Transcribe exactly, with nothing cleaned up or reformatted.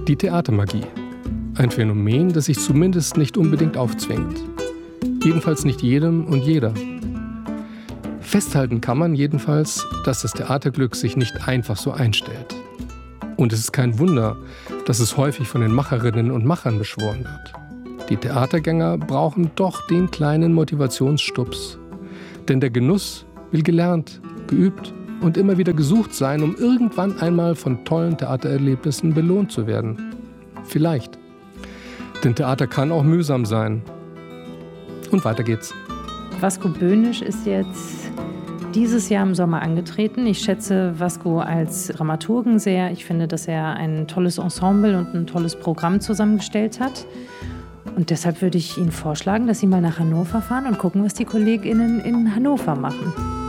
Die Theatermagie. Ein Phänomen, das sich zumindest nicht unbedingt aufzwingt. Jedenfalls nicht jedem und jeder. Festhalten kann man jedenfalls, dass das Theaterglück sich nicht einfach so einstellt. Und es ist kein Wunder, dass es häufig von den Macherinnen und Machern beschworen wird. Die Theatergänger brauchen doch den kleinen Motivationsstups. Denn der Genuss will gelernt, geübt und immer wieder gesucht sein, um irgendwann einmal von tollen Theatererlebnissen belohnt zu werden. Vielleicht. Denn Theater kann auch mühsam sein. Und weiter geht's. Vasco Böhnisch ist jetzt dieses Jahr im Sommer angetreten. Ich schätze Vasco als Dramaturgen sehr. Ich finde, dass er ein tolles Ensemble und ein tolles Programm zusammengestellt hat. Und deshalb würde ich Ihnen vorschlagen, dass Sie mal nach Hannover fahren und gucken, was die KollegInnen in Hannover machen.